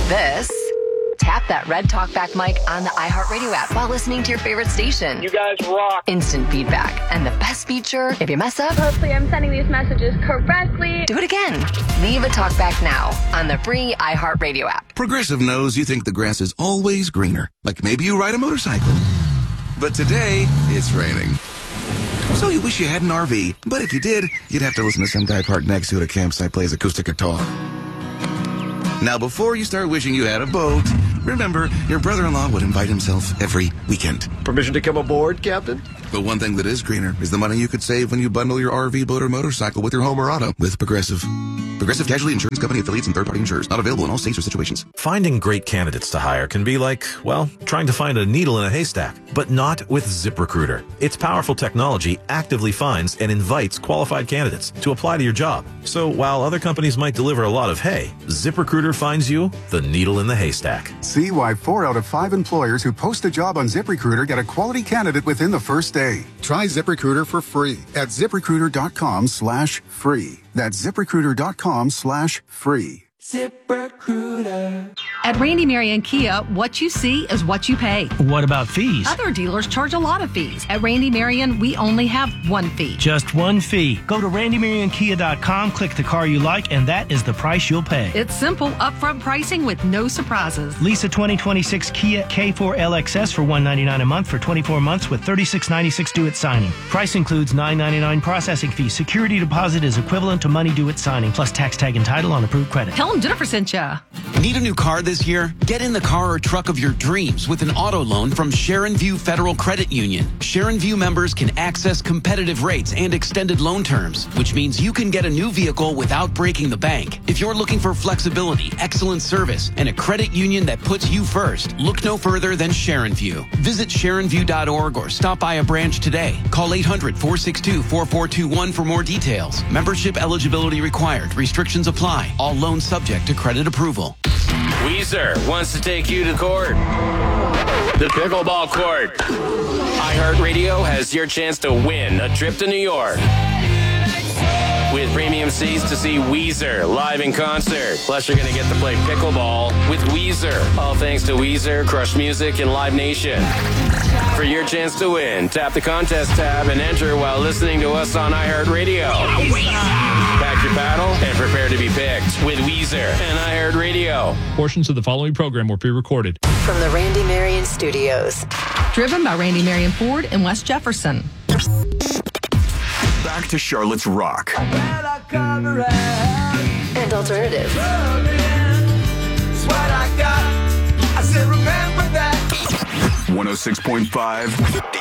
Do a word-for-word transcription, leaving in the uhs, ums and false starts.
this, tap that red talkback mic on the iHeartRadio app while listening to your favorite station. You guys rock. Instant feedback. And the best feature, if you mess up, hopefully I'm sending these messages correctly. Do it again. Leave a talkback now on the free iHeartRadio app. Progressive knows you think the grass is always greener. Like maybe you ride a motorcycle. But today, it's raining. So you wish you had an R V. But if you did, you'd have to listen to some guy parked next to you at a campsite plays acoustic guitar. Now, before you start wishing you had a boat, remember, your brother-in-law would invite himself every weekend. Permission to come aboard, Captain? But one thing that is greener is the money you could save when you bundle your R V, boat, or motorcycle with your home or auto with Progressive. Progressive Casualty Insurance Company affiliates and third-party insurers. Not available in all states or situations. Finding great candidates to hire can be like, well, trying to find a needle in a haystack. But not with ZipRecruiter. Its powerful technology actively finds and invites qualified candidates to apply to your job. So while other companies might deliver a lot of hay, ZipRecruiter finds you the needle in the haystack. See why four out of five employers who post a job on ZipRecruiter get a quality candidate within the first day. Try ZipRecruiter for free at ZipRecruiter.com slash free. That's ZipRecruiter.com slash free. ZipRecruiter. At Randy Marion Kia, what you see is what you pay. What about fees? Other dealers charge a lot of fees. At Randy Marion, we only have one fee. Just one fee. Go to randy marion kia dot com, click the car you like, and that is the price you'll pay. It's simple, upfront pricing with no surprises. Lease a twenty twenty-six Kia K four L X S for one hundred ninety-nine dollars a month for twenty-four months with thirty-six dollars and ninety-six cents due at signing. Price includes nine dollars and ninety-nine cents processing fee. Security deposit is equivalent to money due at signing, plus tax tag and title on approved credit. Tell them Jennifer sent ya. Need a new car this year? Get in the car or truck of your dreams with an auto loan from Sharon View Federal Credit Union. Sharon View members can access competitive rates and extended loan terms, which means you can get a new vehicle without breaking the bank. If you're looking for flexibility, excellent service, and a credit union that puts you first, look no further than Sharon View. Visit sharon view dot org or stop by a branch today. Call eight hundred, four six two, four four two one for more details. Membership eligibility required. Restrictions apply. All loans subject to credit approval. Weezer wants to take you to court. The pickleball court. iHeartRadio has your chance to win a trip to New York. With premium seats to see Weezer live in concert. Plus, you're going to get to play pickleball with Weezer. All thanks to Weezer, Crush Music, and Live Nation. For your chance to win, tap the contest tab and enter while listening to us on iHeartRadio. Pack your paddle and prepare to be picked with Weezer and iHeartRadio. Portions of the following program were pre-recorded. From the Randy Marion Studios. Driven by Randy Marion Ford in West Jefferson. Back to Charlotte's Rock. And alternative. one oh six point five